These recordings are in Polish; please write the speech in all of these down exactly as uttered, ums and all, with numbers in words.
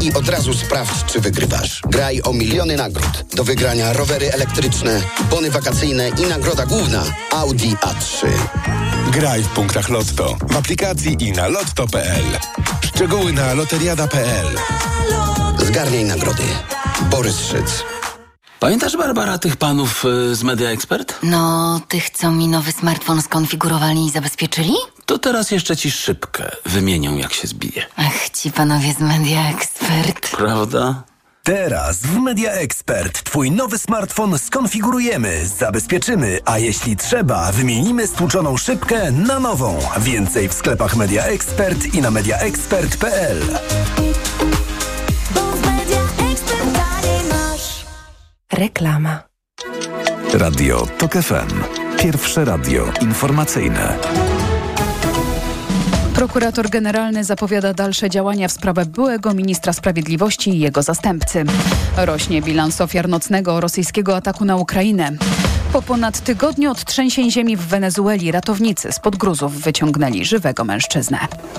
i od razu sprawdź, czy wygrywasz. Graj o miliony nagród. Do wygrania rowery elektryczne, bony wakacyjne i nagroda główna Audi A trzy. Graj w punktach Lotto, w aplikacji i na lotto kropka p l. Szczegóły na loteriada kropka p l. Zgarniaj nagrody. Borys Szyc. Pamiętasz, Barbara, tych panów y, z Media Expert? No, tych, co mi nowy smartfon skonfigurowali i zabezpieczyli? To teraz jeszcze ci szybkę wymienią, jak się zbije. Ach, ci panowie z Media Expert. Prawda? Teraz w Media Expert twój nowy smartfon skonfigurujemy, zabezpieczymy, a jeśli trzeba, wymienimy stłuczoną szybkę na nową. Więcej w sklepach Media Expert i na media expert kropka p l. Reklama. Radio Tok F M. Pierwsze radio informacyjne. Prokurator generalny zapowiada dalsze działania w sprawach byłego ministra sprawiedliwości i jego zastępcy. Rośnie bilans ofiar nocnego rosyjskiego ataku na Ukrainę. Po ponad tygodniu od trzęsień ziemi w Wenezueli ratownicy spod gruzów wyciągnęli żywego mężczyznę.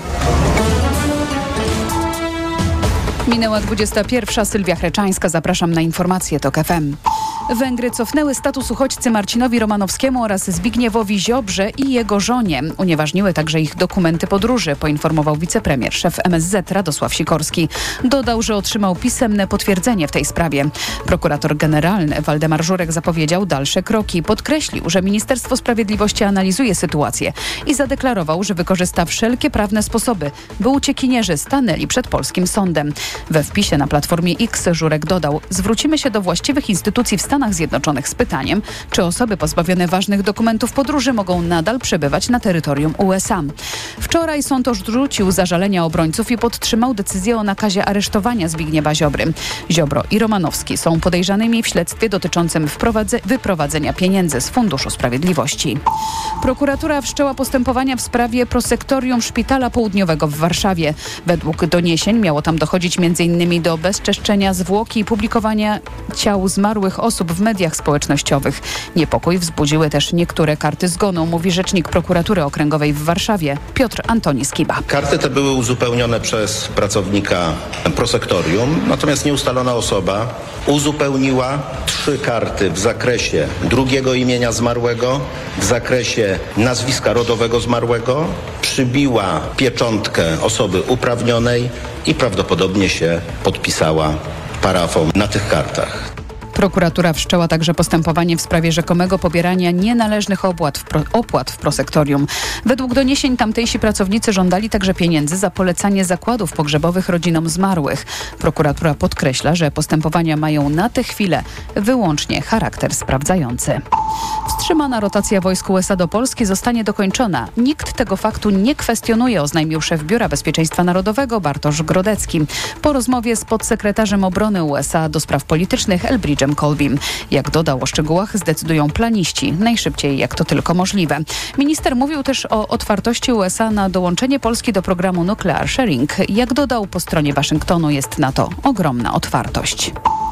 Minęła dwudziesta pierwsza. Sylwia Chreczańska. Zapraszam na informacje Tok F M. Węgry cofnęły status uchodźcy Marcinowi Romanowskiemu oraz Zbigniewowi Ziobrze i jego żonie. Unieważniły także ich dokumenty podróży, poinformował wicepremier, szef M S Z Radosław Sikorski. Dodał, że otrzymał pisemne potwierdzenie w tej sprawie. Prokurator generalny Waldemar Żurek zapowiedział dalsze kroki. Podkreślił, że Ministerstwo Sprawiedliwości analizuje sytuację i zadeklarował, że wykorzysta wszelkie prawne sposoby, by uciekinierzy stanęli przed polskim sądem. We wpisie na Platformie X Żurek dodał: zwrócimy się do właściwych instytucji w Stanach Zjednoczonych z pytaniem, czy osoby pozbawione ważnych dokumentów podróży mogą nadal przebywać na terytorium U S A. Wczoraj sąd odrzucił zażalenia obrońców i podtrzymał decyzję o nakazie aresztowania Zbigniewa Ziobry. Ziobro i Romanowski są podejrzanymi w śledztwie dotyczącym wprowadze- wyprowadzenia pieniędzy z Funduszu Sprawiedliwości. Prokuratura wszczęła postępowania w sprawie prosektorium Szpitala Południowego w Warszawie. Według doniesień miało tam dochodzić m.in. do bezczeszczenia zwłoki i publikowania ciał zmarłych osób w mediach społecznościowych. Niepokój wzbudziły też niektóre karty zgonu, mówi rzecznik Prokuratury Okręgowej w Warszawie Piotr Antoni Skiba. Karty te były uzupełnione przez pracownika prosektorium, natomiast nieustalona osoba uzupełniła trzy karty w zakresie drugiego imienia zmarłego, w zakresie nazwiska rodowego zmarłego, przybiła pieczątkę osoby uprawnionej i prawdopodobnie się podpisała parafą na tych kartach. Prokuratura wszczęła także postępowanie w sprawie rzekomego pobierania nienależnych opłat w, pro, opłat w prosektorium. Według doniesień tamtejsi pracownicy żądali także pieniędzy za polecanie zakładów pogrzebowych rodzinom zmarłych. Prokuratura podkreśla, że postępowania mają na tę chwilę wyłącznie charakter sprawdzający. Wstrzymana rotacja wojsk U S A do Polski zostanie dokończona. Nikt tego faktu nie kwestionuje, oznajmił szef Biura Bezpieczeństwa Narodowego Bartosz Grodecki po rozmowie z podsekretarzem obrony U S A do spraw politycznych Elbridge'em Colbym. Jak dodał, o szczegółach zdecydują planiści, najszybciej jak to tylko możliwe. Minister mówił też o otwartości U S A na dołączenie Polski do programu Nuclear Sharing. Jak dodał, po stronie Waszyngtonu jest na to ogromna otwartość.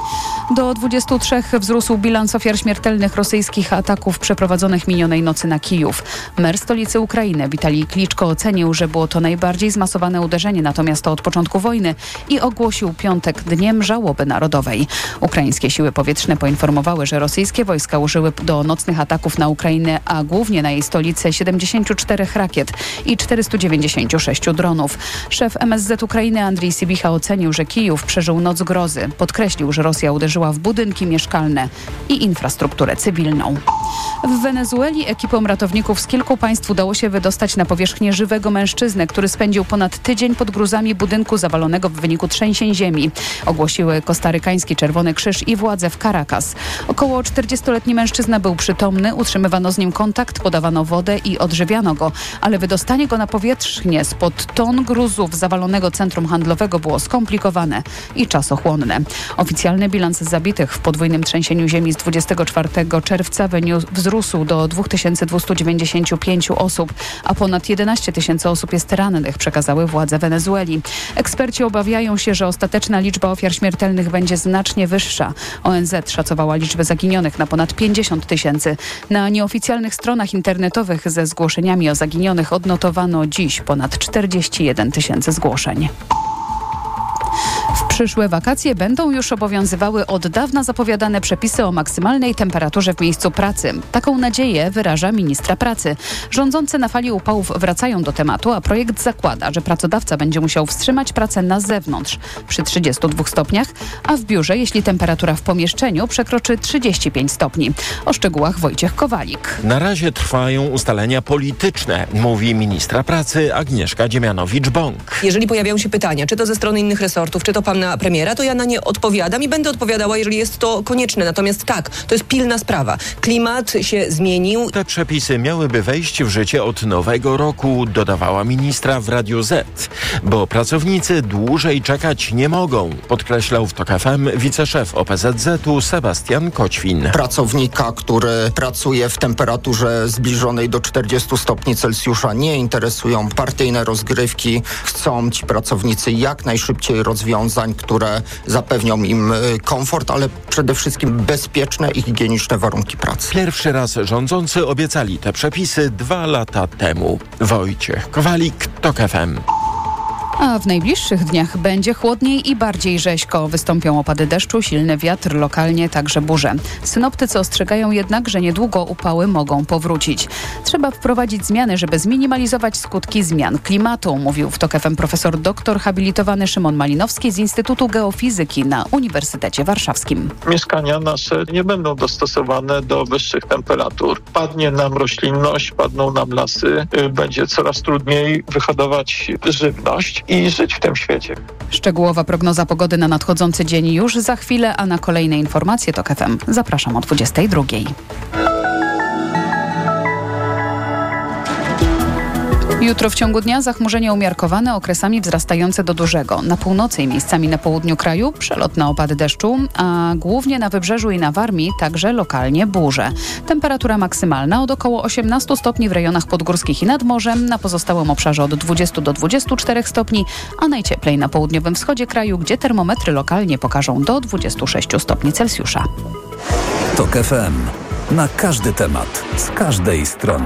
Do dwudziestu trzech wzrósł bilans ofiar śmiertelnych rosyjskich ataków przeprowadzonych minionej nocy na Kijów. Mer stolicy Ukrainy Witalij Kliczko ocenił, że było to najbardziej zmasowane uderzenie na to miasto od początku wojny i ogłosił piątek Dniem Żałoby Narodowej. Ukraińskie siły powietrzne poinformowały, że rosyjskie wojska użyły do nocnych ataków na Ukrainę, a głównie na jej stolicę, siedemdziesięciu czterech rakiet i czterystu dziewięćdziesięciu sześciu dronów. Szef M S Z Ukrainy Andrii Sybicha ocenił, że Kijów przeżył noc grozy. Podkreślił, że Rosja uderzyła w budynki mieszkalne i infrastrukturę cywilną. W Wenezueli ekipom ratowników z kilku państw udało się wydostać na powierzchnię żywego mężczyznę, który spędził ponad tydzień pod gruzami budynku zawalonego w wyniku trzęsień ziemi. Ogłosiły kostarykański Czerwony Krzyż i władze w Caracas. Około czterdziestoletni mężczyzna był przytomny, utrzymywano z nim kontakt, podawano wodę i odżywiano go, ale wydostanie go na powierzchnię spod ton gruzów zawalonego centrum handlowego było skomplikowane i czasochłonne. Oficjalny bilans zabitych w podwójnym trzęsieniu ziemi z dwudziestego czwartego czerwca wyniósł wzrósł do dwa tysiące dwieście dziewięćdziesiąt pięć osób, a ponad jedenaście tysięcy osób jest rannych, przekazały władze Wenezueli. Eksperci obawiają się, że ostateczna liczba ofiar śmiertelnych będzie znacznie wyższa. O N Z szacowała liczbę zaginionych na ponad pięćdziesiąt tysięcy. Na nieoficjalnych stronach internetowych ze zgłoszeniami o zaginionych odnotowano dziś ponad czterdzieści jeden tysięcy zgłoszeń. W Przyszłe wakacje będą już obowiązywały od dawna zapowiadane przepisy o maksymalnej temperaturze w miejscu pracy. Taką nadzieję wyraża ministra pracy. Rządzący na fali upałów wracają do tematu, a projekt zakłada, że pracodawca będzie musiał wstrzymać pracę na zewnątrz przy trzydziestu dwóch stopniach, a w biurze, jeśli temperatura w pomieszczeniu przekroczy trzydzieści pięć stopni. O szczegółach Wojciech Kowalik. Na razie trwają ustalenia polityczne, mówi ministra pracy Agnieszka Dziemianowicz-Bąk. Jeżeli pojawiają się pytania, czy to ze strony innych resortów, czy to pana premiera, to ja na nie odpowiadam i będę odpowiadała, jeżeli jest to konieczne. Natomiast tak, to jest pilna sprawa. Klimat się zmienił. Te przepisy miałyby wejść w życie od nowego roku, dodawała ministra w Radiu Z, bo pracownicy dłużej czekać nie mogą, podkreślał w TOK F M wiceszef O P Z Z u Sebastian Koćwin. Pracownika, który pracuje w temperaturze zbliżonej do czterdziestu stopni Celsjusza, nie interesują partyjne rozgrywki. Chcą ci pracownicy jak najszybciej rozwiązań, które zapewnią im komfort, ale przede wszystkim bezpieczne i higieniczne warunki pracy. Pierwszy raz rządzący obiecali te przepisy dwa lata temu. Wojciech Kowalik, TOK F M. A w najbliższych dniach będzie chłodniej i bardziej rzeźko. Wystąpią opady deszczu, silny wiatr, lokalnie także burze. Synoptycy ostrzegają jednak, że niedługo upały mogą powrócić. Trzeba wprowadzić zmiany, żeby zminimalizować skutki zmian klimatu, mówił w TOK F M profesor doktor habilitowany Szymon Malinowski z Instytutu Geofizyki na Uniwersytecie Warszawskim. Mieszkania nasze nie będą dostosowane do wyższych temperatur. Padnie nam roślinność, padną nam lasy, będzie coraz trudniej wyhodować żywność i żyć w tym świecie. Szczegółowa prognoza pogody na nadchodzący dzień już za chwilę, a na kolejne informacje TOK F M zapraszam o dwudziestej drugiej. Jutro w ciągu dnia zachmurzenie umiarkowane, okresami wzrastające do dużego. Na północy i miejscami na południu kraju przelotne opady deszczu, a głównie na wybrzeżu i na Warmii także lokalnie burze. Temperatura maksymalna od około osiemnastu stopni w rejonach podgórskich i nad morzem, na pozostałym obszarze od dwudziestu do dwudziestu czterech stopni, a najcieplej na południowym wschodzie kraju, gdzie termometry lokalnie pokażą do dwudziestu sześciu stopni Celsjusza. TOK F M. Na każdy temat, z każdej strony.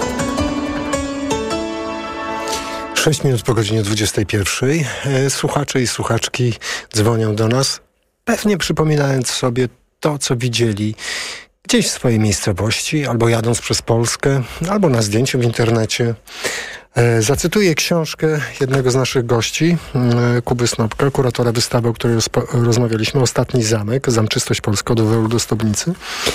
Sześć minut po godzinie dwudziestej pierwszej. Słuchacze i słuchaczki dzwonią do nas, pewnie przypominając sobie to, co widzieli gdzieś w swojej miejscowości, albo jadąc przez Polskę, albo na zdjęciu w internecie. Zacytuję książkę jednego z naszych gości, Kuby Snopka, kuratora wystawy, o której rozmawialiśmy, Ostatni zamek, Zamczystość Polska od Wełu do Stobnicy.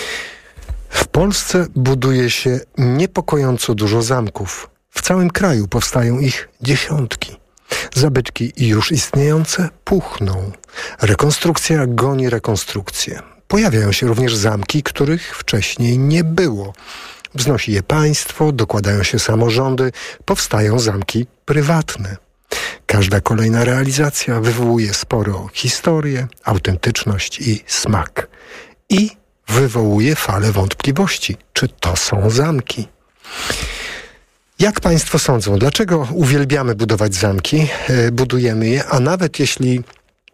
W Polsce buduje się niepokojąco dużo zamków. W całym kraju powstają ich dziesiątki. Zabytki już istniejące puchną. Rekonstrukcja goni rekonstrukcję. Pojawiają się również zamki, których wcześniej nie było. Wznosi je państwo, dokładają się samorządy, powstają zamki prywatne. Każda kolejna realizacja wywołuje spory o historię, autentyczność i smak. I wywołuje falę wątpliwości, czy to są zamki. Jak państwo sądzą, dlaczego uwielbiamy budować zamki, e, budujemy je, a nawet jeśli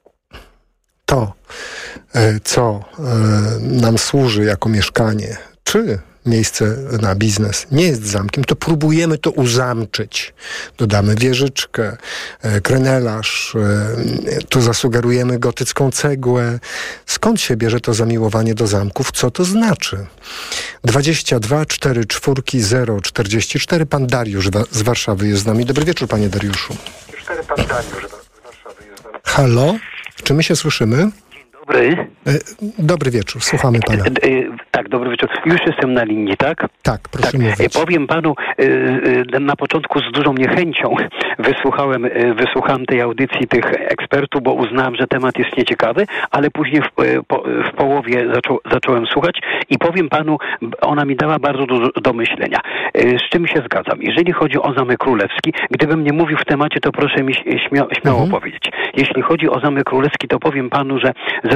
to, e, co e, nam służy jako mieszkanie, czy miejsce na biznes nie jest zamkiem, to próbujemy to uzamczyć. Dodamy wieżyczkę, e, krenelarz, e, tu zasugerujemy gotycką cegłę. Skąd się bierze to zamiłowanie do zamków? Co to znaczy? dwadzieścia dwa cztery cztery zero czterdzieści cztery. Pan Dariusz z Warszawy jest z nami. Dobry wieczór, panie Dariuszu. Pan Dariusz z Warszawy jest z nami. Halo? Czy my się słyszymy? Dobry. Dobry wieczór, słuchamy pana. Tak, dobry wieczór. Już jestem na linii, tak? Tak, proszę tak. mówić. Powiem panu, na początku z dużą niechęcią wysłuchałem, wysłuchałem tej audycji tych ekspertów, bo uznałem, że temat jest nieciekawy, ale później w, po, w połowie zaczą, zacząłem słuchać i powiem panu, ona mi dała bardzo dużo do myślenia. Z czym się zgadzam? Jeżeli chodzi o Zamek Królewski, gdybym nie mówił w temacie, to proszę mi śmia, śmiało mhm. powiedzieć. Jeśli chodzi o Zamek Królewski, to powiem panu, że ze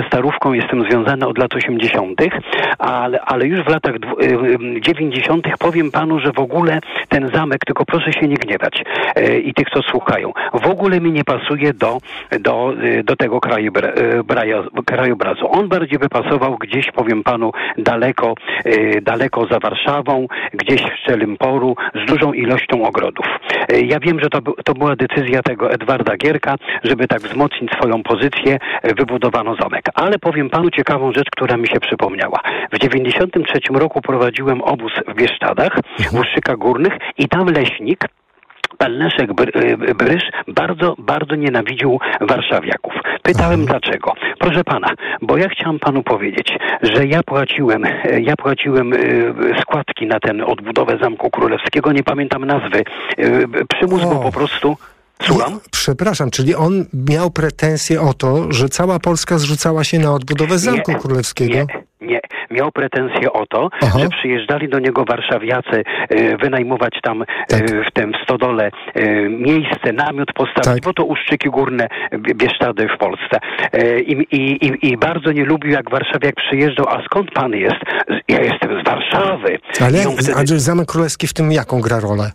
ze Starówką jestem związany od lat osiemdziesiątych, ale, ale już w latach dziewięćdziesiątych powiem panu, że w ogóle ten zamek, tylko proszę się nie gniewać e, i tych, co słuchają, w ogóle mi nie pasuje do, do, do tego krajobra- krajobrazu. On bardziej by pasował gdzieś, powiem panu, daleko, e, daleko za Warszawą, gdzieś w Szczelimporu, z dużą ilością ogrodów. E, ja wiem, że to, to była decyzja tego Edwarda Gierka, żeby tak wzmocnić swoją pozycję, e, wybudowano zamek. Ale powiem panu ciekawą rzecz, która mi się przypomniała. W dziewięćdziesiątym trzecim roku prowadziłem obóz w Bieszczadach, w Uszczykach Górnych i tam leśnik, pan Leszek Brysz, bardzo, bardzo nienawidził warszawiaków. Pytałem dlaczego. Proszę pana, bo ja chciałem panu powiedzieć, że ja płaciłem, ja płaciłem składki na ten odbudowę Zamku Królewskiego, nie pamiętam nazwy. Przymus był po prostu... Słucham? Przepraszam, czyli on miał pretensje o to, że cała Polska zrzucała się na odbudowę Zamku nie, Królewskiego? Nie, nie. Miał pretensje o to, Aha. że przyjeżdżali do niego warszawiacy e, wynajmować tam tak. e, w tym stodole e, miejsce, namiot postawić, tak. bo to Uszczyki Górne, Bieszczady w Polsce. E, i, i, i, I bardzo nie lubił, jak warszawiak przyjeżdżał, a skąd pan jest? Ja jestem z Warszawy. Ale jak, wtedy... a Zamek Królewski w tym jaką gra rolę?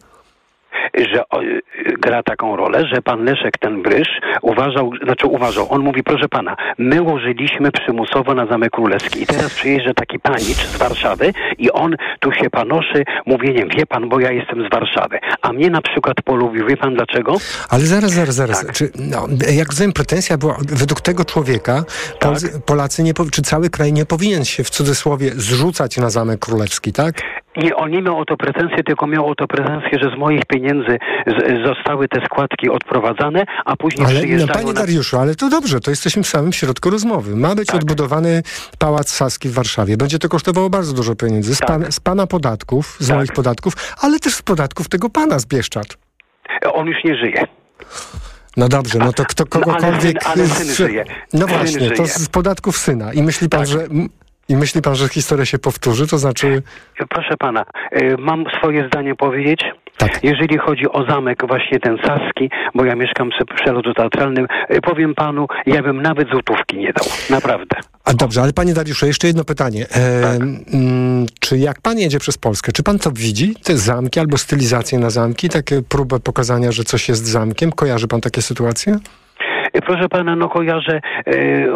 Że o, gra taką rolę, że pan Leszek, ten Brysz, uważał, znaczy uważał, on mówi, proszę pana, my łożyliśmy przymusowo na Zamek Królewski i teraz przyjeżdża taki panicz z Warszawy i on tu się panoszy mówieniem, wie pan, bo ja jestem z Warszawy. A mnie na przykład polubił, wie pan dlaczego? Ale zaraz, zaraz, zaraz. Tak. Czy, no, jak rozumiem, pretensja była, według tego człowieka, tak. Polacy, nie, czy cały kraj nie powinien się w cudzysłowie zrzucać na Zamek Królewski, tak? Nie, on nie miał o to pretensje, tylko miał o to pretensje, że z moich pieniędzy z, zostały te składki odprowadzane, a później ale, przyjeżdżają... No, panie na... Dariuszu, ale to dobrze, to jesteśmy w samym środku rozmowy. Ma być tak. odbudowany Pałac Saski w Warszawie. Będzie to kosztowało bardzo dużo pieniędzy. Z, tak. pan, z pana podatków, z tak. moich podatków, ale też z podatków tego pana z Bieszczad. On już nie żyje. No dobrze, no to kto kogokolwiek... No, ale syn, ale syn żyje. No syn właśnie, żyje. to z podatków syna. I myśli pan, tak. że... I myśli pan, że historia się powtórzy? To znaczy... Proszę pana, y, mam swoje zdanie powiedzieć. Tak. Jeżeli chodzi o zamek właśnie ten Saski, bo ja mieszkam przy przelotu teatralnym, y, powiem panu, ja bym nawet złotówki nie dał. Naprawdę. A dobrze, ale panie Dariuszu, jeszcze jedno pytanie. E, tak. m, czy jak pan jedzie przez Polskę, czy pan to widzi? Te zamki albo stylizacje na zamki? Takie próbę pokazania, że coś jest zamkiem? Kojarzy pan takie sytuacje? Proszę pana, no kojarzę, e,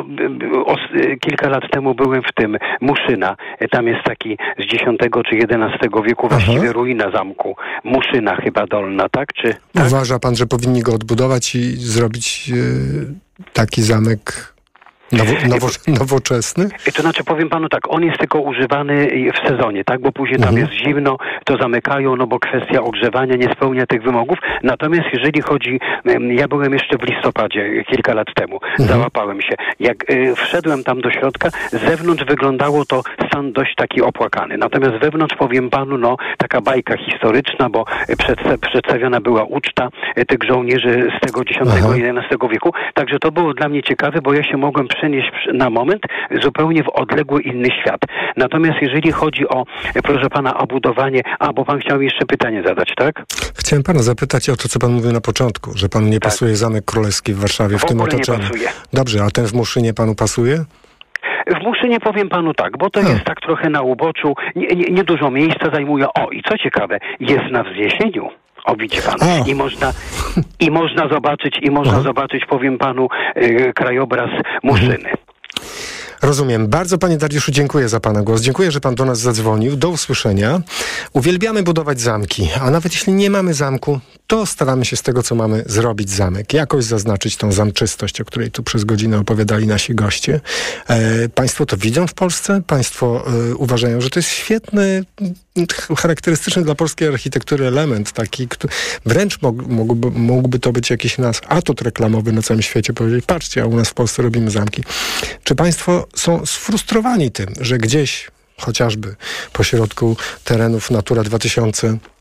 o, kilka lat temu byłem w tym, Muszyna. Tam jest taki z dziesiątego czy jedenastego wieku właściwie Aha. ruina zamku. Muszyna chyba dolna, tak? Czy, tak? Uważa pan, że powinni go odbudować i zrobić e, taki zamek... Nowo, nowo, nowoczesny? To znaczy, powiem panu tak, on jest tylko używany w sezonie, tak? Bo później tam mhm. jest zimno, to zamykają, no bo kwestia ogrzewania nie spełnia tych wymogów. Natomiast jeżeli chodzi, ja byłem jeszcze w listopadzie kilka lat temu, mhm. załapałem się. Jak y, wszedłem tam do środka, z zewnątrz wyglądało to stan dość taki opłakany. Natomiast wewnątrz, powiem panu, no taka bajka historyczna, bo przed, przedstawiona była uczta tych żołnierzy z tego dziesiątego jedenastego wieku. Także to było dla mnie ciekawe, bo ja się mogłem przenieść na moment zupełnie w odległy inny świat. Natomiast jeżeli chodzi o, proszę pana, o budowanie, a bo pan chciał jeszcze pytanie zadać, tak? Chciałem pana zapytać o to, co pan mówił na początku, że panu nie tak. pasuje Zamek Królewski w Warszawie, w, w tym otoczeniu. Nie pasuje. Dobrze, a ten w Muszynie panu pasuje? W Muszynie powiem panu tak, bo to hmm. jest tak trochę na uboczu, nie, nie, nie dużo miejsca zajmuje. O, i co ciekawe, jest na wzniesieniu. O, widzi pan. A. I można, i można zobaczyć, i można Aha. zobaczyć, powiem panu, yy, krajobraz Muszyny. Mhm. Rozumiem. Bardzo panie Dariuszu dziękuję za pana głos. Dziękuję, że pan do nas zadzwonił. Do usłyszenia. Uwielbiamy budować zamki, a nawet jeśli nie mamy zamku, to staramy się z tego, co mamy, zrobić zamek. Jakoś zaznaczyć tą zamczystość, o której tu przez godzinę opowiadali nasi goście. E, państwo to widzą w Polsce? Państwo e, uważają, że to jest świetny, charakterystyczny dla polskiej architektury element, taki, który wręcz mógł, mógłby, mógłby to być jakiś nasz atut reklamowy na całym świecie, powiedzieć, patrzcie, a u nas w Polsce robimy zamki. Czy państwo są sfrustrowani tym, że gdzieś, chociażby pośrodku terenów Natura dwa tysiące,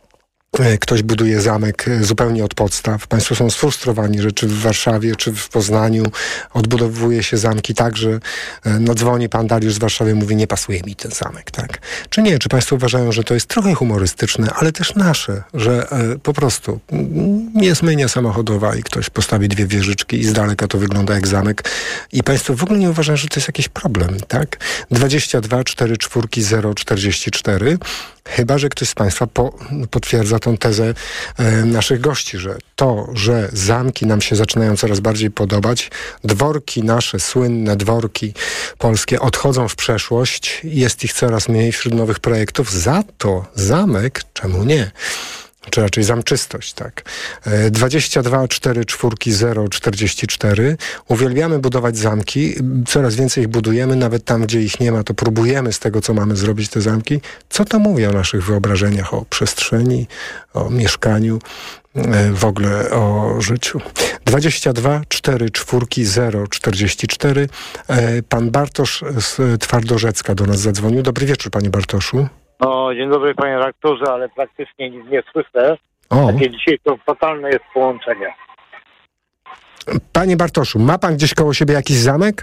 Ktoś buduje zamek zupełnie od podstaw. Państwo są sfrustrowani, że czy w Warszawie, czy w Poznaniu odbudowuje się zamki tak, że no dzwoni pan Dariusz z Warszawy, mówi, nie pasuje mi ten zamek, tak? Czy nie? Czy państwo uważają, że to jest trochę humorystyczne, ale też nasze, że e, po prostu jest myjnia samochodowa i ktoś postawi dwie wieżyczki i z daleka to wygląda jak zamek i państwo w ogóle nie uważają, że to jest jakiś problem, tak? dwadzieścia dwa cztery cztery zero czterdzieści cztery. Chyba że ktoś z państwa po, potwierdza tą tezę e, naszych gości, że to, że zamki nam się zaczynają coraz bardziej podobać, dworki nasze, słynne dworki polskie odchodzą w przeszłość, jest ich coraz mniej wśród nowych projektów, za to zamek, czemu nie? Czy raczej zamczystość, tak. dwadzieścia dwa cztery cztery zero czterdzieści cztery. Uwielbiamy budować zamki, coraz więcej ich budujemy, nawet tam, gdzie ich nie ma, to próbujemy z tego, co mamy zrobić te zamki. Co to mówi o naszych wyobrażeniach, o przestrzeni, o mieszkaniu, w ogóle o życiu? dwadzieścia dwa cztery cztery zero czterdzieści cztery. Pan Bartosz z Twardorzecka do nas zadzwonił. Dobry wieczór, panie Bartoszu. No, dzień dobry, panie redaktorze, ale praktycznie nic nie słyszę. O. Takie dzisiaj to fatalne jest połączenie. Panie Bartoszu, ma pan gdzieś koło siebie jakiś zamek?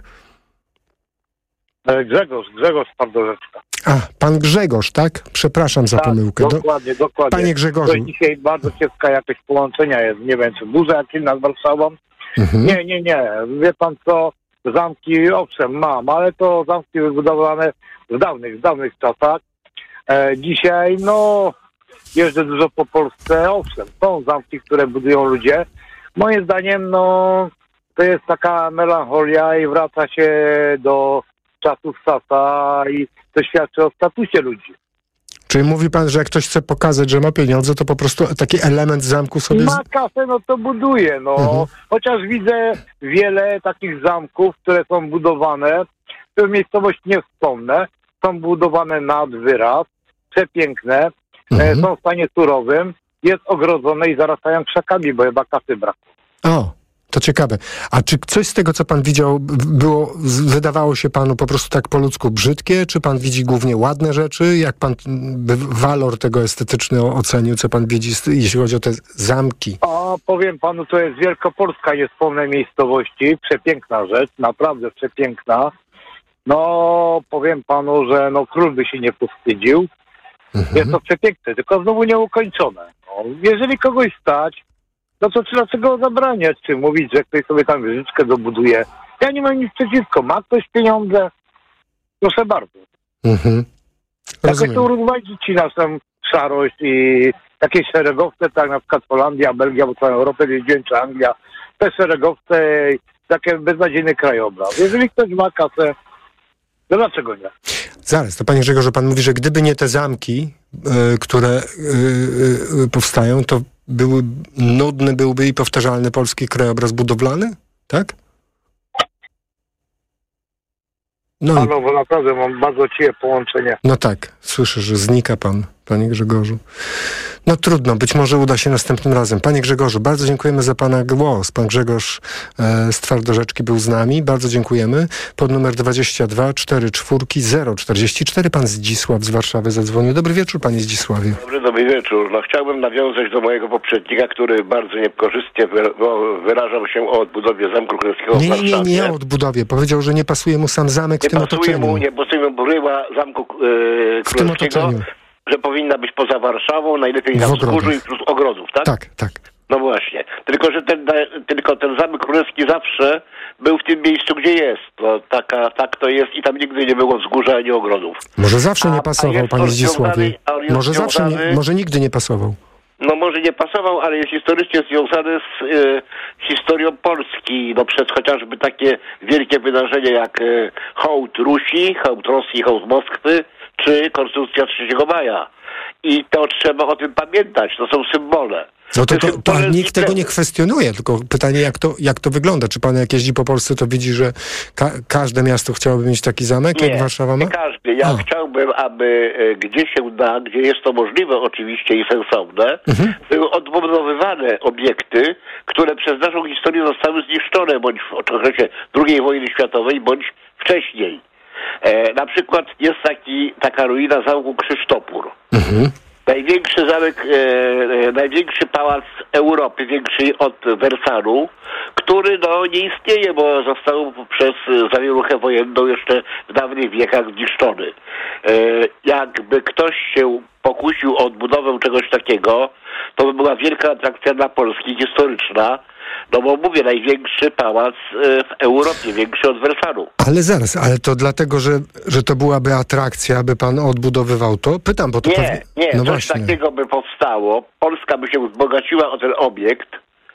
Grzegorz, Grzegorz z Twardorzecka. A, pan Grzegorz, tak? Przepraszam za tak, pomyłkę. Dokładnie, Do, dokładnie. Panie Grzegorzu. To dzisiaj bardzo kiepska jakość połączenia jest. Nie wiem, czy burza jakieś nad Warszawą? Mhm. Nie, nie, nie. Wie pan co? Zamki, owszem, mam, ale to zamki wybudowane w dawnych, w dawnych czasach. E, dzisiaj, no, jeżdżę dużo po Polsce, owszem, są zamki, które budują ludzie. Moim zdaniem, no, to jest taka melancholia i wraca się do czasów Sasa i to świadczy o statusie ludzi. Czyli mówi pan, że jak ktoś chce pokazać, że ma pieniądze, to po prostu taki element zamku sobie... Ma kasę, no to buduje, no. Mhm. Chociaż widzę wiele takich zamków, które są budowane, w miejscowości nie wspomnę, są budowane nad wyraz, przepiękne, mhm. e, są w stanie surowym, jest ogrodzone i zarastają krzakami, bo chyba kasy brak. O, to ciekawe. A czy coś z tego, co pan widział, było, wydawało się panu po prostu tak po ludzku brzydkie? Czy pan widzi głównie ładne rzeczy? Jak pan by walor tego estetyczny ocenił, co pan widzi, jeśli chodzi o te zamki? A powiem panu, to jest Wielkopolska, jest pełne miejscowości, przepiękna rzecz, naprawdę przepiękna. No, powiem panu, że no król by się nie powstydził. Mhm. Jest to przepiękne, tylko znowu nieukończone. No, jeżeli kogoś stać, no to dlaczego zabraniać, czy mówić, że ktoś sobie tam wieżyczkę dobuduje. Ja nie mam nic przeciwko. Ma ktoś pieniądze? Proszę bardzo. Mhm. Jakoś to urozmaicić naszą szarość i jakieś szeregowce, tak na przykład Holandia, Belgia, bo całą Europę jeździłem, czy Anglia, te szeregowce, takie beznadziejny krajobraz. Jeżeli ktoś ma kasę, to dlaczego nie? Zaraz, to panie Grzegorzu, pan mówi, że gdyby nie te zamki, y, które y, y, powstają, to były, nudny byłby i powtarzalny polski krajobraz budowlany? Tak? No, no bo naprawdę mam bardzo ciche połączenie. No tak, słyszę, że znika pan, panie Grzegorzu. No trudno, być może uda się następnym razem. Panie Grzegorzu, bardzo dziękujemy za pana głos. Pan Grzegorz e, z Twardorzeczki był z nami. Bardzo dziękujemy. Pod numer dwadzieścia dwa cztery cztery zero czterdzieści cztery pan Zdzisław z Warszawy zadzwonił. Dobry wieczór, panie Zdzisławie. Dobry, dobry wieczór. No chciałbym nawiązać do mojego poprzednika, który bardzo niekorzystnie wyrażał się o odbudowie Zamku Królewskiego w nie, Warszawie. Nie, nie, nie o odbudowie. Powiedział, że nie pasuje mu sam zamek nie w tym pasuje otoczeniu. Mu, nie pasuje mu bryła Zamku yy, w tym Królewskiego, że powinna być poza Warszawą, najlepiej na wzgórzu i wśród ogrodów, tak? Tak, tak. No właśnie. Tylko, że ten, tylko ten Zamek Królewski zawsze był w tym miejscu, gdzie jest. To taka, tak to jest i tam nigdy nie było wzgórza ani ogrodów. Może zawsze nie a, pasował, a panie Zdzisławie. Może zawsze nie, może nigdy nie pasował. No może nie pasował, ale jest historycznie związany z y, historią Polski. No przez chociażby takie wielkie wydarzenia jak y, hołd Rusi, hołd Rosji, hołd Moskwy, czy Konstytucja trzeciego maja. I to trzeba o tym pamiętać. To są symbole. No to, to, to, to nikt tego nie kwestionuje, tylko pytanie, jak to, jak to wygląda? Czy pan jak jeździ po Polsce, to widzi, że ka- każde miasto chciałoby mieć taki zamek, nie, jak Warszawa ma? Nie każdy. Ja A. chciałbym, aby e, gdzie się da, gdzie jest to możliwe oczywiście i sensowne, mhm. były odbudowywane obiekty, które przez naszą historię zostały zniszczone, bądź w okresie drugiej wojny światowej, bądź wcześniej. E, na przykład jest taki, taka ruina zamku Krzysztopór. Mhm. Największy zamek, e, e, największy pałac Europy, większy od Wersalu, który no nie istnieje, bo został przez zawieruchę wojenną jeszcze w dawnych wiekach zniszczony. E, jakby ktoś się pokusił o odbudowę czegoś takiego, to by była wielka atrakcja dla Polski, historyczna. No bo mówię, największy pałac w Europie, większy od Wersalu. Ale zaraz, ale to dlatego, że, że to byłaby atrakcja, aby pan odbudowywał to? Pytam, bo to Nie, pewnie... nie, no coś właśnie. takiego by powstało. Polska by się wzbogaciła o ten obiekt,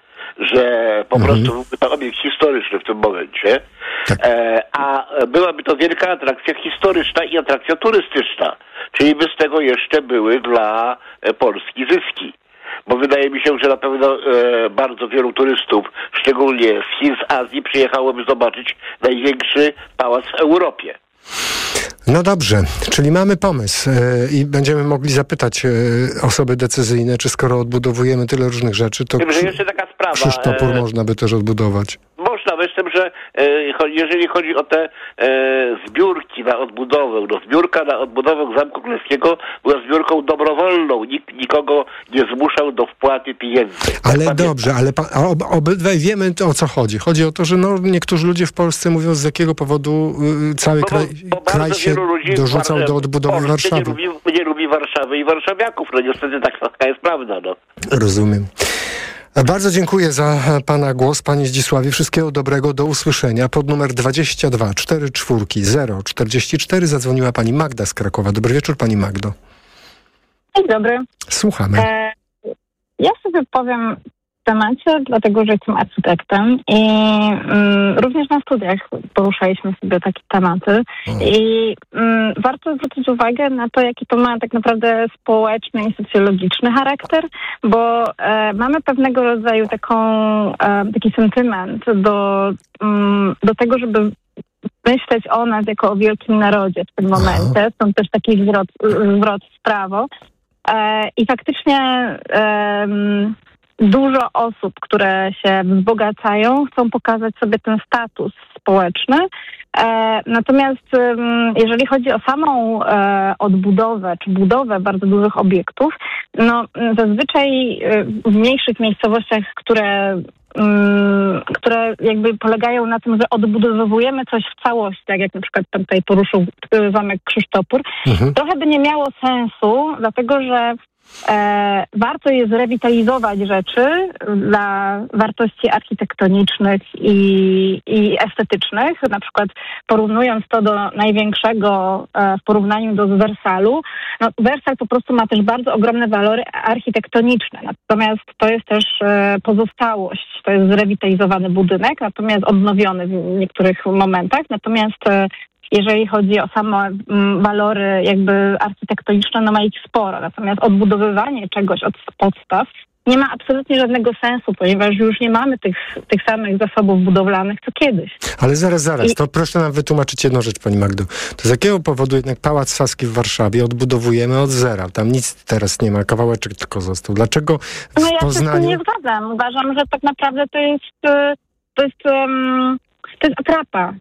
że po Mhm. prostu byłby to obiekt historyczny w tym momencie, e, a byłaby to wielka atrakcja historyczna i atrakcja turystyczna. Czyli by z tego jeszcze były dla e, Polski zyski. Bo wydaje mi się, że na pewno e, bardzo wielu turystów, szczególnie z Chin, z Azji, przyjechałoby zobaczyć największy pałac w Europie. No dobrze, czyli mamy pomysł e, i będziemy mogli zapytać e, osoby decyzyjne, czy skoro odbudowujemy tyle różnych rzeczy, to Wiem, że jeszcze taka sprawa. Krzysztopór e, można by też odbudować. Można, myślę, że e, jeżeli chodzi o te e, zbiórki na odbudowę, no zbiórka na odbudowę Zamku Królewskiego była zbiórką dobrowolną. Nikt nikogo nie zmuszał do wpłaty pieniędzy. Ale Tak dobrze, ale pa, a ob, obydwaj wiemy, o co chodzi. Chodzi o to, że no, niektórzy ludzie w Polsce mówią, z jakiego powodu y, cały No bo- kraj, bo bardzo kraj się wielu ludzi w dorzucał Warszawie- do odbudowy w Polsce Warszawy. Nie lubi, nie lubi Warszawy i warszawiaków. No niestety tak, taka jest prawda. No. Rozumiem. Bardzo dziękuję za pana głos, panie Zdzisławie. Wszystkiego dobrego, do usłyszenia. Pod numer dwadzieścia dwa czterdzieści cztery zero czterdzieści cztery zadzwoniła pani Magda z Krakowa. Dobry wieczór, pani Magdo. Dzień dobry. Słuchamy. E, ja sobie powiem w temacie, dlatego że jestem architektem i mm, również na studiach poruszaliśmy sobie takie tematy i mm, warto zwrócić uwagę na to, jaki to ma tak naprawdę społeczny i socjologiczny charakter, bo e, mamy pewnego rodzaju taką, e, taki sentyment do, mm, do tego, żeby myśleć o nas jako o wielkim narodzie w tym momencie. Są też taki zwrot, zwrot w prawo. E, I faktycznie em, dużo osób, które się wzbogacają, chcą pokazać sobie ten status społeczny. E, natomiast em, jeżeli chodzi o samą e, odbudowę czy budowę bardzo dużych obiektów, no zazwyczaj e, w mniejszych miejscowościach, które Um, które jakby polegają na tym, że odbudowujemy coś w całości, tak jak na przykład pan tutaj poruszył y, zamek Krzysztopór, Mhm. trochę by nie miało sensu, dlatego że e, warto jest rewitalizować rzeczy dla wartości architektonicznych i, i estetycznych, na przykład porównując to do największego e, w porównaniu do Wersalu. No, Wersal po prostu ma też bardzo ogromne walory architektoniczne, natomiast to jest też e, pozostałość, to jest zrewitalizowany budynek, natomiast odnowiony w niektórych momentach, natomiast e, jeżeli chodzi o same mm, walory jakby architektoniczne, no ma ich sporo. Natomiast odbudowywanie czegoś od podstaw nie ma absolutnie żadnego sensu, ponieważ już nie mamy tych, tych samych zasobów budowlanych co kiedyś. Ale zaraz, zaraz, I- to proszę nam wytłumaczyć jedną rzecz, pani Magdo. To z jakiego powodu jednak Pałac Saski w Warszawie odbudowujemy od zera? Tam nic teraz nie ma, kawałeczek tylko został. Dlaczego w No ja się z tym Poznaniu... nie zgadzam. Uważam, że tak naprawdę to jest, e, to jest, um, to jest atrapa.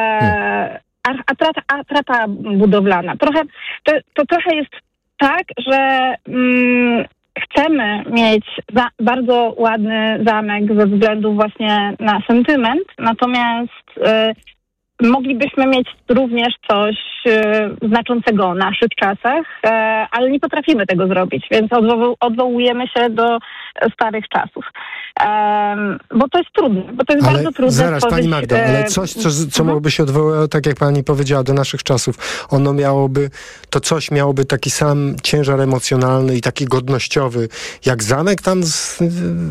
E, a- atrapa, atrapa budowlana. Trochę, to, to trochę jest tak, że mm, chcemy mieć za, bardzo ładny zamek ze względu właśnie na sentyment, natomiast e, moglibyśmy mieć również coś e, znaczącego o naszych czasach, e, ale nie potrafimy tego zrobić, więc odwoł- odwołujemy się do starych czasów. Em, bo to jest trudne, bo to jest Ale bardzo trudne. zaraz, stworzyć, pani Magdo, e, ale coś, co, co mhm. mogłoby się odwoływać, tak jak pani powiedziała, do naszych czasów, ono miałoby, to coś miałoby taki sam ciężar emocjonalny i taki godnościowy, jak zamek tam z...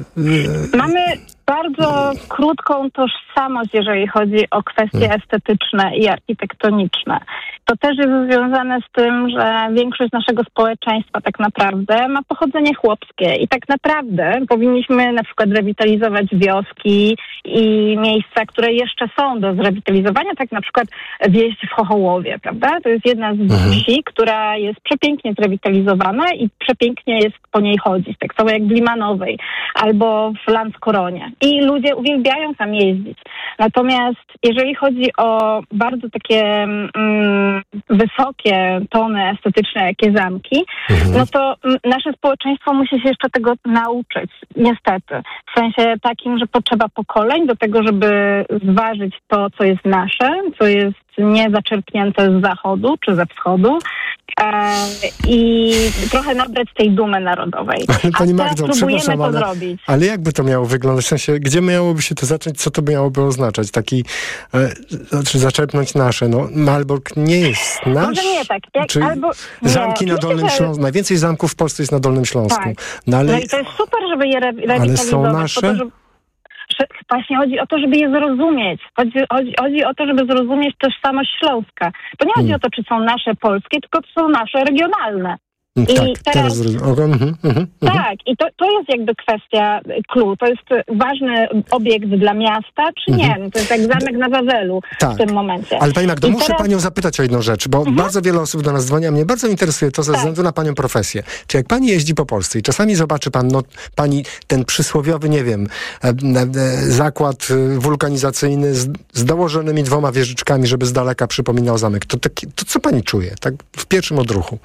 Mamy bardzo krótką tożsamość, jeżeli chodzi o kwestie estetyczne i architektoniczne. To też jest związane z tym, że większość naszego społeczeństwa tak naprawdę ma pochodzenie chłopskie i tak naprawdę powinniśmy na przykład rewitalizować wioski i miejsca, które jeszcze są do zrewitalizowania, tak na przykład wieś w Chochołowie, prawda? To jest jedna z wsi, która jest przepięknie zrewitalizowana i przepięknie jest po niej chodzić, tak samo jak w Limanowej albo w Lanskoronie. i ludzie uwielbiają tam jeździć. Natomiast jeżeli chodzi o bardzo takie mm, wysokie tony estetyczne, jakie zamki, mhm. no to m, nasze społeczeństwo musi się jeszcze tego nauczyć, niestety. W sensie takim, że potrzeba pokoleń do tego, żeby zważyć to, co jest nasze, co jest nie zaczerpnięte z zachodu czy ze wschodu e, i trochę nabrać tej dumy narodowej. Ale Pani A Magdo, teraz próbujemy przepraszam, to ale, zrobić. ale jakby to miało wyglądać? W sensie, gdzie miałoby się to zacząć? Co to miałoby oznaczać? Taki, e, znaczy zaczerpnąć nasze. No, Malbork nie jest nasz. Może nie tak. Jak, Czy albo, nie, zamki na Dolnym Śląsku. Najwięcej zamków w Polsce jest na Dolnym Śląsku. Tak. No, ale, no i to jest super, żeby je re- rewitalizować. ale są nasze? Po to, żeby... Właśnie chodzi o to, żeby je zrozumieć. Chodzi, chodzi, chodzi o to, żeby zrozumieć tożsamość śląska. To nie chodzi hmm. o to, czy są nasze polskie, tylko czy są nasze regionalne. I tak, teraz, teraz rozumiem. Mhm, mhm, tak, i to, to jest jakby kwestia clue. To jest ważny obiekt dla miasta, czy nie? Mhm. To jest jak zamek na Wawelu tak. w tym momencie. Ale Pani Magdo, I muszę teraz... Panią zapytać o jedną rzecz, bo mhm. bardzo wiele osób do nas dzwoni, a mnie bardzo interesuje to ze tak. względu na Panią profesję. Czy jak Pani jeździ po Polsce i czasami zobaczy Pan, no, Pani ten przysłowiowy, nie wiem, e, e, zakład wulkanizacyjny z, z dołożonymi dwoma wieżyczkami, żeby z daleka przypominał zamek, to, to, to co Pani czuje, tak w pierwszym odruchu?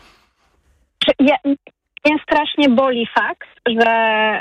Ja, mnie strasznie boli fakt, że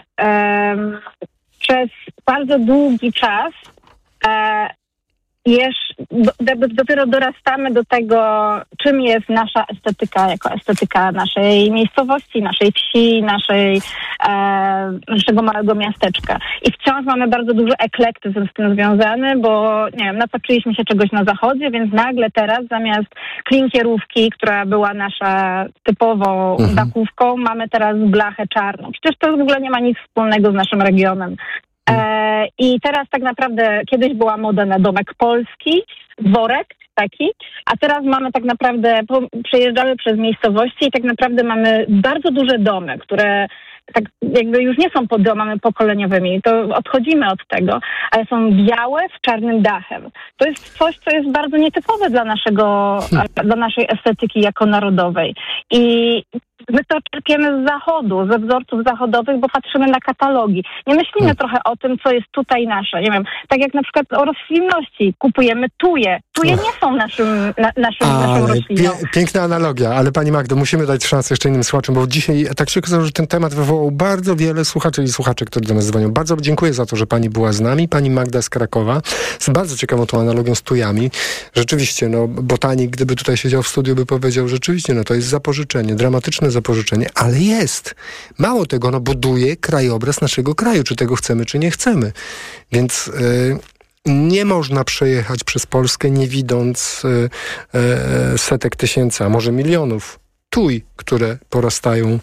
um, przez bardzo długi czas e, jesz, do, do, dopiero dorastamy do tego, czym jest nasza estetyka, jako estetyka naszej miejscowości, naszej wsi, naszej, e, naszego małego miasteczka. I wciąż mamy bardzo duży eklektyzm z tym związany, bo nie wiem, napatrzyliśmy się czegoś na zachodzie, więc nagle teraz zamiast klinkierówki, która była nasza typową mhm. dachówką, mamy teraz blachę czarną. Przecież to w ogóle nie ma nic wspólnego z naszym regionem. E, I teraz tak naprawdę kiedyś była moda na domek polski, dworek taki, a teraz mamy tak naprawdę, po, przejeżdżamy przez miejscowości i tak naprawdę mamy bardzo duże domy, które tak jakby już nie są pod domami pokoleniowymi, to odchodzimy od tego, ale są białe z czarnym dachem. To jest coś, co jest bardzo nietypowe dla naszego, dla naszej estetyki jako narodowej. I my to czerpiemy z zachodu, ze wzorców zachodowych, bo patrzymy na katalogi. Nie myślimy hmm. trochę o tym, co jest tutaj nasze. Nie wiem, tak jak na przykład o roślinności. Kupujemy tuje. Tuje nie są naszym, na, naszym, naszą rośliną. Pie, piękna analogia, ale Pani Magdo, musimy dać szansę jeszcze innym słuchaczom, bo dzisiaj tak się okazało, że ten temat wywołał bardzo wiele słuchaczy i słuchaczek, którzy do nas dzwonią. Bardzo dziękuję za to, że Pani była z nami. Pani Magda z Krakowa. Z bardzo ciekawą tą analogią z tujami. Rzeczywiście, no, botanik, gdyby tutaj siedział w studiu, by powiedział, rzeczywiście, no to jest zapożyczenie, dramatyczne zapożyczenie, ale jest. Mało tego, no buduje krajobraz naszego kraju, czy tego chcemy, czy nie chcemy. Więc yy, nie można przejechać przez Polskę, nie widząc yy, yy, setek tysięcy, a może milionów tuj, które porastają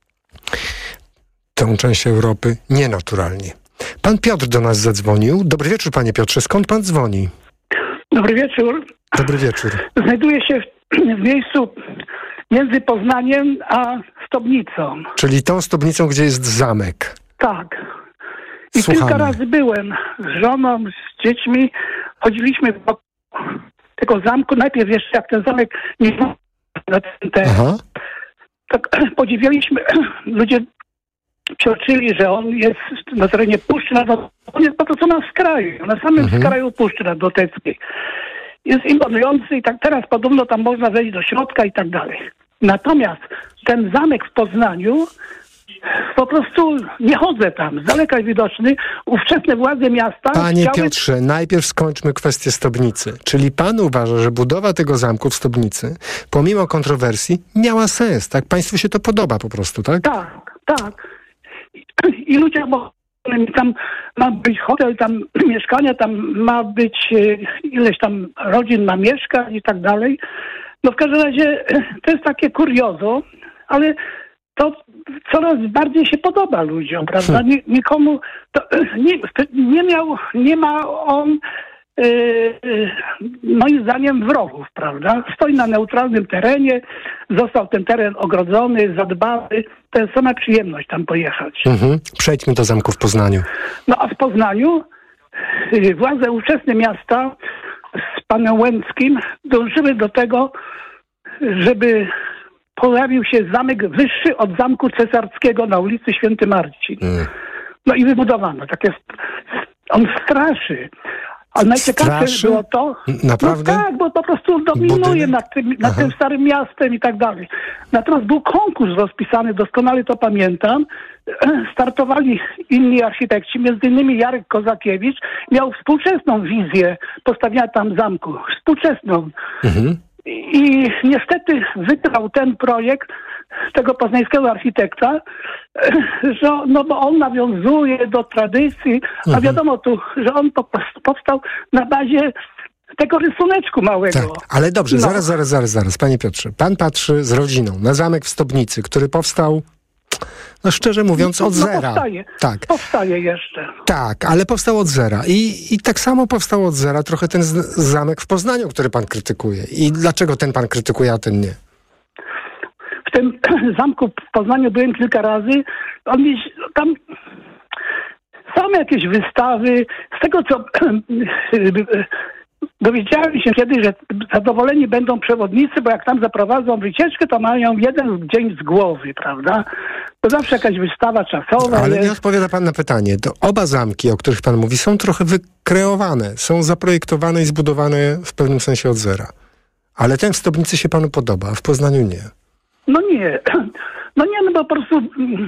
tę część Europy nienaturalnie. Pan Piotr do nas zadzwonił. Dobry wieczór, panie Piotrze. Skąd pan dzwoni? Dobry wieczór. Dobry wieczór. Znajduję się w, w miejscu między Poznaniem a Stobnicą. Czyli tą Stobnicą, gdzie jest zamek. Tak. I Słuchamy. kilka razy byłem z żoną, z dziećmi. Chodziliśmy po tego zamku. Najpierw jeszcze jak ten zamek nie był na ten teren. Aha. Tak podziwialiśmy. Ludzie przeoczyli, że on jest na terenie Puszczy Narodowej. On jest po prostu na skraju, na samym mhm. skraju Puszczy Narodowskiej. Jest imponujący i tak teraz podobno tam można wejść do środka i tak dalej. Natomiast ten zamek w Poznaniu, po prostu nie chodzę tam, z daleka widoczny. Ówczesne władze miasta... Panie chciały... Piotrze, najpierw skończmy kwestię Stobnicy. Czyli pan uważa, że budowa tego zamku w Stobnicy, pomimo kontrowersji, miała sens, tak? Państwu się to podoba po prostu, tak? Tak, tak. I, i ludzie... Bo... Tam ma być hotel, tam mieszkania, tam ma być ileś tam rodzin ma mieszkać i tak dalej. No w każdym razie to jest takie kuriozo, ale to coraz bardziej się podoba ludziom, prawda? Nikomu to, nie, nie miał, nie ma on Yy, moim zdaniem wrogów, prawda? Stoi na neutralnym terenie, został ten teren ogrodzony, zadbany. To jest sama przyjemność tam pojechać. Mhm. Przejdźmy do zamku w Poznaniu. No a w Poznaniu yy, władze ówczesne miasta z panem Łęckim dążyły do tego, żeby pojawił się zamek wyższy od zamku cesarskiego na ulicy Święty Marcin. Mm. No i wybudowano. Tak jest. On straszy. Ale najciekawsze Straszy? było to... Naprawdę? No tak, bo po prostu dominuje Budynek? nad tym, nad tym starym miastem i tak dalej. Natomiast był konkurs rozpisany, doskonale to pamiętam. Startowali inni architekci, między innymi Jarek Kozakiewicz. Miał współczesną wizję postawienia tam zamku. Współczesną. Mhm. I niestety wygrał ten projekt tego poznańskiego architekta, że, no bo on nawiązuje do tradycji, a Mhm. wiadomo tu, że on po prostu powstał na bazie tego rysuneczku małego. Tak, ale dobrze, No. zaraz, zaraz, zaraz, zaraz, panie Piotrze. Pan patrzy z rodziną na zamek w Stobnicy, który powstał, no szczerze mówiąc, od no, zera. Powstaje, Tak. powstaje jeszcze. Tak, ale powstał od zera. I, I tak samo powstał od zera trochę ten z, zamek w Poznaniu, który pan krytykuje. I dlaczego ten pan krytykuje, a ten nie? W tym zamku w Poznaniu byłem kilka razy. On jest, tam są jakieś wystawy. Z tego, co dowiedziałem się kiedyś, że zadowoleni będą przewodnicy, bo jak tam zaprowadzą wycieczkę, to mają jeden dzień z głowy, prawda? To zawsze jakaś wystawa czasowa. Ale jest. nie odpowiada pan na pytanie. To oba zamki, o których pan mówi, są trochę wykreowane. Są zaprojektowane i zbudowane w pewnym sensie od zera. Ale ten w Stobnicy się panu podoba, a w Poznaniu nie. No nie. No nie, no bo po prostu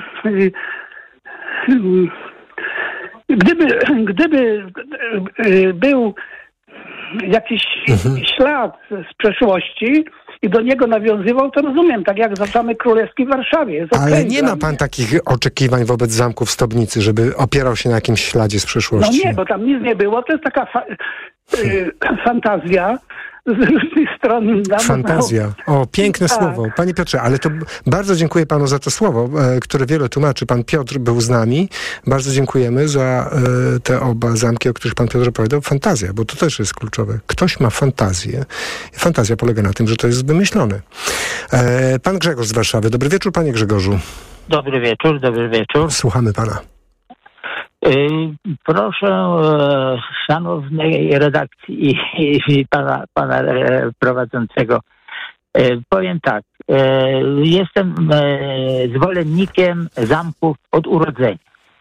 gdyby, gdyby był jakiś Mhm. ślad z przeszłości i do niego nawiązywał, to rozumiem, tak jak Zamek Królewski w Warszawie. Jest Ale okej nie dla ma pan mnie. takich oczekiwań wobec zamku w Stobnicy, żeby opierał się na jakimś śladzie z No przeszłości. nie, bo tam nic nie było. To jest taka fa- y, fantazja z różnych stron. Fantazja. O, piękne Tak. słowo. Panie Piotrze, ale to b- bardzo dziękuję panu za to słowo, e, które wiele tłumaczy. Pan Piotr był z nami. Bardzo dziękujemy za e, te oba zamki, o których pan Piotr opowiadał. Fantazja, bo to też jest kluczowe. Ktoś ma fantazję. Fantazja polega na tym, że to jest wymyślone. E, pan Grzegorz z Warszawy. Dobry wieczór, panie Grzegorzu. Dobry wieczór, dobry wieczór. Słuchamy pana. Y, Proszę e, szanownej redakcji i, i, i pana, pana e, prowadzącego. E, Powiem tak, e, jestem e, zwolennikiem zamków od urodzenia,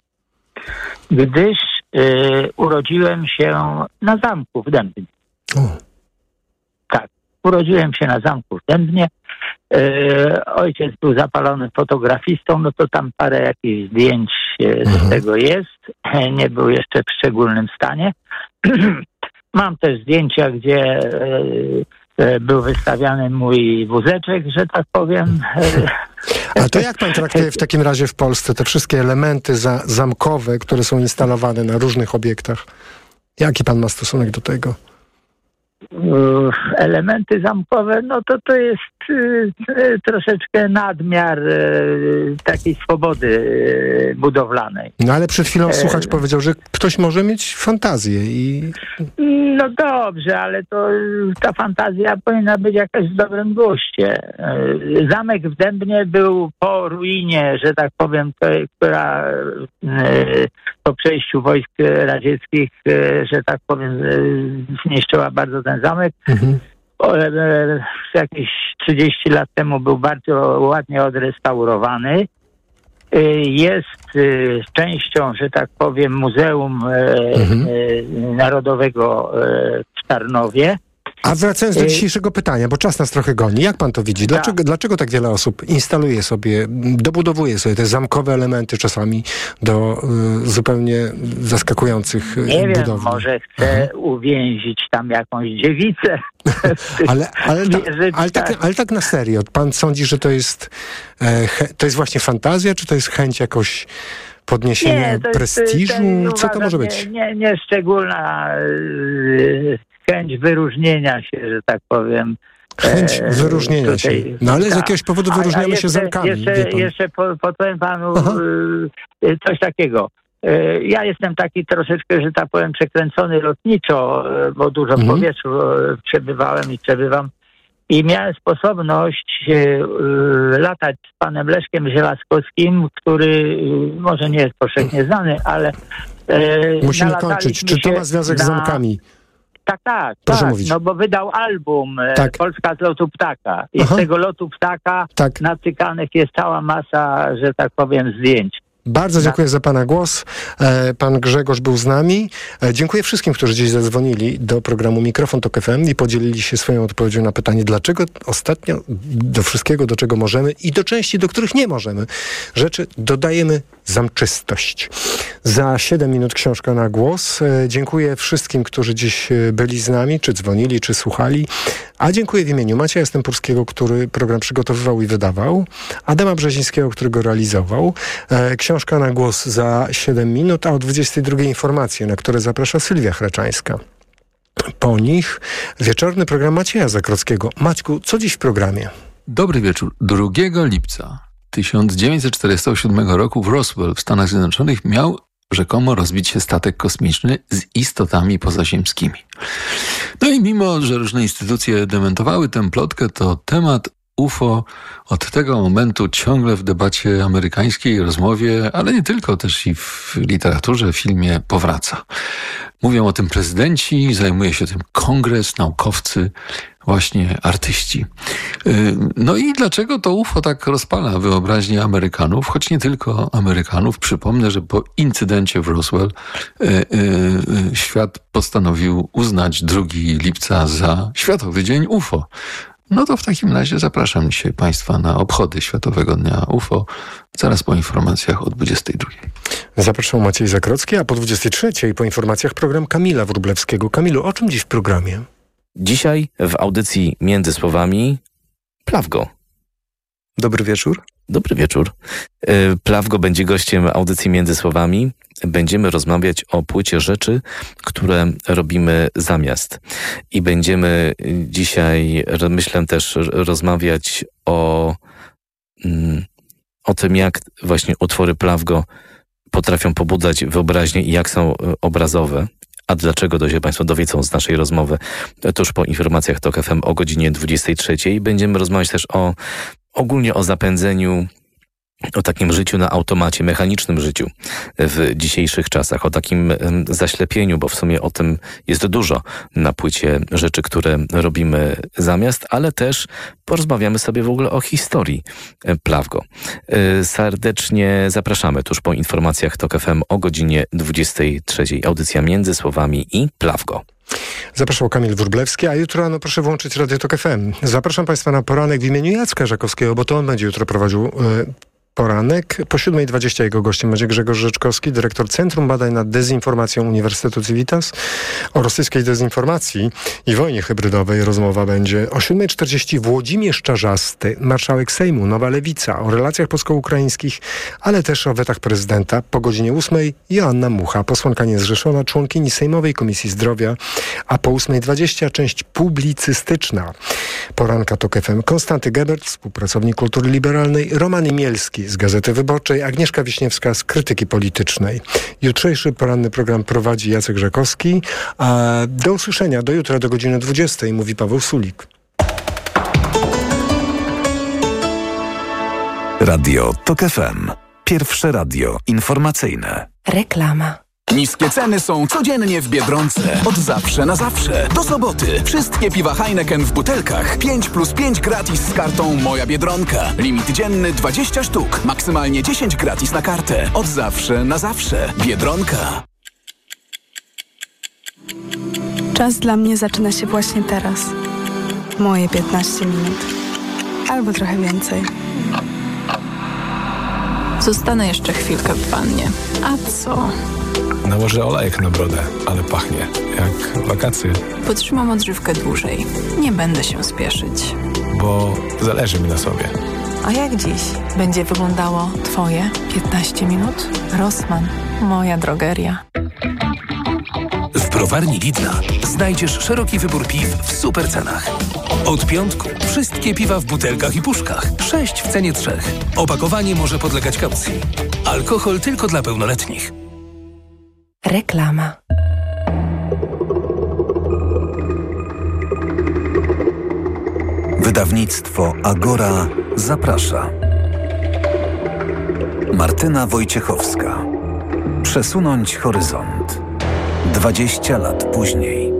gdyż e, urodziłem się na zamku w Dębnie. Tak, urodziłem się na zamku w Dębnie. E, ojciec był zapalony fotografistą, no to tam parę jakichś zdjęć e, z tego jest. E, nie był jeszcze w szczególnym stanie. Mam też zdjęcia, gdzie e, e, był wystawiany mój wózeczek, że tak powiem. E, A to jak pan traktuje w takim razie w Polsce te wszystkie elementy za, zamkowe, które są instalowane na różnych obiektach? Jaki pan ma stosunek do tego? Elementy zamkowe, no to to jest y, y, troszeczkę nadmiar y, takiej swobody y, budowlanej. No ale przed chwilą E, słuchacz powiedział, że ktoś może mieć fantazję i... No dobrze, ale to y, ta fantazja powinna być jakaś w dobrym guście. Y, Zamek w Dębnie był po ruinie, że tak powiem, tej, która y, po przejściu wojsk radzieckich, y, że tak powiem, y, zniszczyła bardzo ten zamek. Mhm. O, e, e, jakieś trzydzieści lat temu był bardzo ładnie odrestaurowany. E, jest e, częścią, że tak powiem, Muzeum e, Mhm. e, Narodowego e, w Tarnowie. A wracając do Y- dzisiejszego pytania, bo czas nas trochę goni. Jak pan to widzi? Dlaczego, dlaczego tak wiele osób instaluje sobie, dobudowuje sobie te zamkowe elementy czasami do y, zupełnie zaskakujących y, Nie wiem, budowli? może chce uwięzić tam jakąś dziewicę. Ale, ale, ta, Wierzyć, ale, tak, ale tak na serio, pan sądzi, że to jest, e, he, to jest właśnie fantazja, czy to jest chęć jakoś podniesienia to jest, prestiżu? to jest, Co to uważam, może być? Nie, nie, nie szczególna y, chęć wyróżnienia się, że tak powiem. Chęć e, wyróżnienia tutaj, się. No ale z tak. jakiegoś powodu A- a wyróżniamy jeszcze, się zamkami, Jeszcze, wie pan. jeszcze po, podpowiem panu y, y, coś takiego. Y, Ja jestem taki troszeczkę, że tak powiem, przekręcony lotniczo, y, bo dużo w Mhm. powietrzu y, przebywałem i przebywam. I miałem sposobność y, y, latać z panem Leszkiem Zielaskowskim, który y, może nie jest powszechnie znany, ale y, Musimy nalataliśmy kończyć. Czy to się ma związek z na- zamkami? Tak, tak, Proszę tak. mówić. No bo wydał album e, Tak. Polska z lotu ptaka. I Aha. z tego lotu ptaka Tak. nacykanych jest cała masa, że tak powiem, zdjęć. Bardzo dziękuję za pana głos. Pan Grzegorz był z nami. Dziękuję wszystkim, którzy dziś zadzwonili do programu Mikrofon Tok F M i podzielili się swoją odpowiedzią na pytanie, dlaczego ostatnio do wszystkiego, do czego możemy i do części, do których nie możemy rzeczy, dodajemy zamczystość. Za siedem minut książka na głos. Dziękuję wszystkim, którzy dziś byli z nami, czy dzwonili, czy słuchali. A dziękuję w imieniu Macieja Stępurskiego, który program przygotowywał i wydawał, Adama Brzezińskiego, który go realizował. Książka na głos za siedem minut, a o dwudziestej drugiej informacje, na które zaprasza Sylwia Chraczańska. Po nich wieczorny program Macieja Zakrockiego. Maćku, co dziś w programie? Dobry wieczór. drugiego lipca tysiąc dziewięćset czterdziestego siódmego roku w Roswell w Stanach Zjednoczonych miał rzekomo rozbić się statek kosmiczny z istotami pozaziemskimi. No i mimo, że różne instytucje dementowały tę plotkę, to temat U F O od tego momentu ciągle w debacie amerykańskiej, rozmowie, ale nie tylko, też i w literaturze, filmie powraca. Mówią o tym prezydenci, zajmuje się tym kongres, naukowcy, właśnie artyści. No i dlaczego to U F O tak rozpala wyobraźnię Amerykanów, choć nie tylko Amerykanów. Przypomnę, że po incydencie w Roswell świat postanowił uznać drugiego lipca za Światowy Dzień U F O. No to w takim razie zapraszam dzisiaj Państwa na obchody Światowego Dnia U F O, zaraz po informacjach o dwudziestej drugiej. Zapraszam Maciej Zakrocki, a po dwudziestej trzeciej po informacjach program Kamila Wróblewskiego. Kamilu, o czym dziś w programie? Dzisiaj w audycji Między Słowami Plawgo. Dobry wieczór. Dobry wieczór. Plawgo będzie gościem audycji Między Słowami. Będziemy rozmawiać o płycie rzeczy, które robimy zamiast. I będziemy dzisiaj, myślę, też rozmawiać o, o tym, jak właśnie utwory Plawgo potrafią pobudzać wyobraźnię i jak są obrazowe. A dlaczego, to się Państwo dowiedzą z naszej rozmowy tuż po informacjach Tok F M o godzinie dwudziestej trzeciej. Będziemy rozmawiać też o ogólnie o zapędzeniu, o takim życiu na automacie, mechanicznym życiu w dzisiejszych czasach, o takim zaślepieniu, bo w sumie o tym jest dużo na płycie rzeczy, które robimy zamiast, ale też porozmawiamy sobie w ogóle o historii Plawgo. Serdecznie zapraszamy tuż po informacjach Tok F M o godzinie dwudziestej trzeciej. Audycja Między Słowami i Plawgo. Zapraszał Kamil Wróblewski, a jutro rano proszę włączyć Radio Tok F M. Zapraszam Państwa na poranek w imieniu Jacka Żakowskiego, bo to on będzie jutro prowadził yy, poranek. Po siódmej dwudziestej jego gościem będzie Grzegorz Rzeczkowski, dyrektor Centrum Badań nad Dezinformacją Uniwersytetu Civitas. O rosyjskiej dezinformacji i wojnie hybrydowej rozmowa będzie o siódmej czterdzieści Włodzimierz Czarzasty, marszałek Sejmu, Nowa Lewica, o relacjach polsko-ukraińskich, ale też o wetach prezydenta. Po godzinie ósmej Joanna Mucha, posłanka niezrzeszona, członkini Sejmowej Komisji Zdrowia, a po ósmej dwudziestej część publicystyczna poranka Tok F M. Konstanty Gebert, współpracownik kultury liberalnej, Roman Imielski z Gazety Wyborczej, Agnieszka Wiśniewska z Krytyki Politycznej. Jutrzejszy poranny program prowadzi Jacek Żakowski. A do usłyszenia, do jutra, do godziny dwudziestej, mówi Paweł Sulik. Radio Tok F M. Pierwsze radio informacyjne. Reklama. Niskie ceny są codziennie w Biedronce. Od zawsze na zawsze. Do soboty. Wszystkie piwa Heineken w butelkach. pięć plus pięć gratis z kartą Moja Biedronka. Limit dzienny dwadzieścia sztuk. Maksymalnie dziesięć gratis na kartę. Od zawsze na zawsze. Biedronka. Czas dla mnie zaczyna się właśnie teraz. Moje piętnaście minut. Albo trochę więcej. Zostanę jeszcze chwilkę w wannie. A co? Nałożę olejek na brodę, ale pachnie jak wakacje. Potrzymam odżywkę dłużej. Nie będę się spieszyć. Bo zależy mi na sobie. A jak dziś będzie wyglądało Twoje piętnaście minut? Rossmann, moja drogeria. W browarni Lidla znajdziesz szeroki wybór piw w super cenach. Od piątku wszystkie piwa w butelkach i puszkach. Sześć w cenie trzech. Opakowanie może podlegać kaucji. Alkohol tylko dla pełnoletnich. Reklama. Wydawnictwo Agora zaprasza. Martyna Wojciechowska. Przesunąć horyzont. dwadzieścia lat później.